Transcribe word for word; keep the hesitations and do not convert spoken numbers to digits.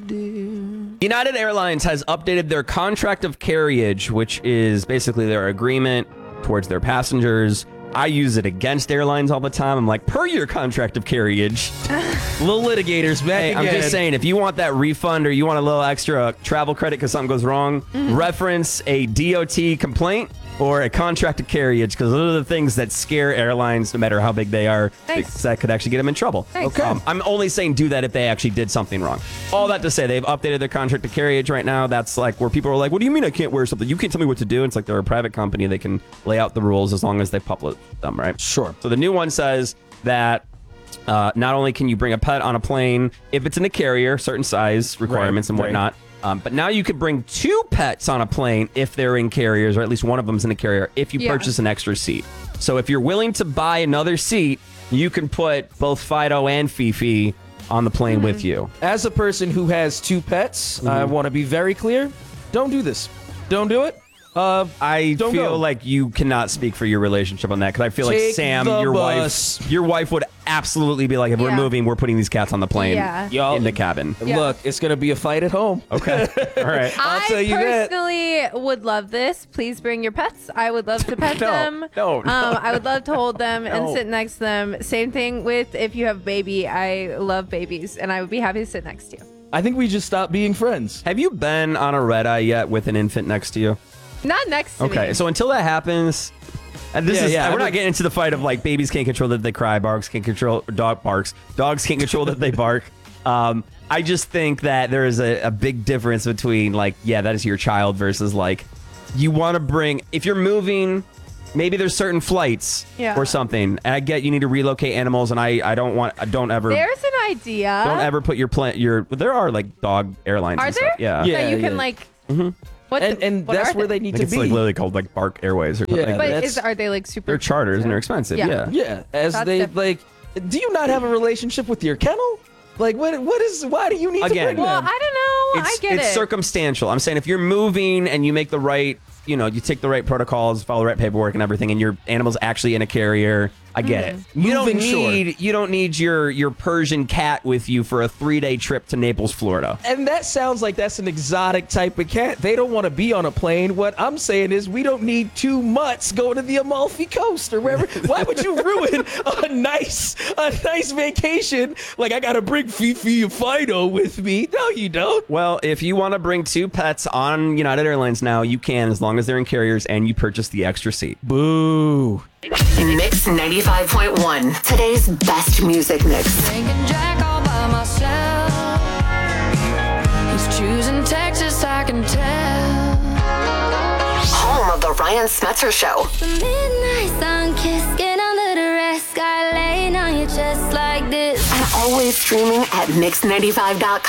dear. United Airlines has updated their contract of carriage, which is basically their agreement towards their passengers. I use it against airlines all the time. I'm like, per your contract of carriage. Little litigators back Hey, again. I'm just saying, if you want that refund or you want a little extra travel credit because something goes wrong, Mm-hmm. reference a D O T complaint or a contract of carriage, because those are the things that scare airlines, no matter how big they are, Nice. because that could actually get them in trouble. Nice. Okay. Um, I'm only saying do that if they actually did something wrong. All that to say, they've updated their contract of carriage right now. That's like where people are like, what do you mean I can't wear something? You can't tell me what to do. It's like they're a private company. They can lay out the rules as long as they publish them, right? Sure. So the new one says that uh, not only can you bring a pet on a plane if it's in a carrier, certain size requirements and right. whatnot, um, but now you could bring two pets on a plane if they're in carriers, or at least one of them's in a carrier, if you Yeah. purchase an extra seat. So if you're willing to buy another seat, you can put both Fido and Fifi on the plane Mm-hmm. with you. As a person who has two pets, I Mm-hmm. want to be very clear. Don't do this. Don't do it. Uh, I Don't feel go. like you cannot speak for your relationship on that, because I feel like Take Sam, the your bus. wife, your wife would absolutely be like, if we're Yeah. moving, we're putting these cats on the plane Yeah. Y'all- in the cabin. Yeah. Look, it's going to be a fight at home. Okay. All right. I'll I tell you that. personally would love this. Please bring your pets. I would love to pet No, them. no, no. Um, I would love to hold them and No. sit next to them. Same thing with if you have a baby. I love babies, and I would be happy to sit next to you. I think we just stopped being friends. Have you been on a red eye yet with an infant next to you? Not next to me. Okay, so until that happens, and this Yeah, is yeah, we're I not would- getting into the fight of like babies can't control that they cry, barks can't control dog barks, dogs can't control that they bark. Um, I just think that there is a, a big difference between like, yeah, that is your child versus like you want to bring if you're moving. Maybe there's certain flights Yeah. or something. And I get you need to relocate animals, and I, I don't want I don't ever There's an idea. don't ever put your plan your. There are like dog airlines. Are and there? Stuff. Yeah. Yeah. That you can yeah. like. What And, the- and what that's are where they need I to think it's be. like literally called like Bark Airways or something. Yeah, But that's- is are they like super? They're charters and they're expensive. Yeah. Yeah, as That's they diff- like. Do you not have a relationship with your kennel? Like, what? What is? Why do you need Again. to bring Well, them? I don't know. It's, I get it's it. circumstantial. I'm saying if you're moving and you make the right, you know, you take the right protocols, follow the right paperwork and everything, and your animal's actually in a carrier, I get it. You don't Moving sure. need you don't need your your Persian cat with you for a three day trip to Naples, Florida. And that sounds like that's an exotic type of cat. They don't want to be on a plane. What I'm saying is we don't need two mutts going to the Amalfi Coast or wherever. Why would you ruin a nice a nice vacation? Like I gotta bring Fifi and Fido with me. No, you don't. Well, if you want to bring two pets on United Airlines now, you can as long as they're in carriers and you purchase the extra seat. Boo. Mix ninety-five point one, today's best music mix. Drinking Jack all by myself. He's choosing Texas, I can tell. Home of the Ryan Smetzer Show. The midnight sun kiss, skin under the red sky, laying on your chest like this. And always streaming at mix ninety-five dot com.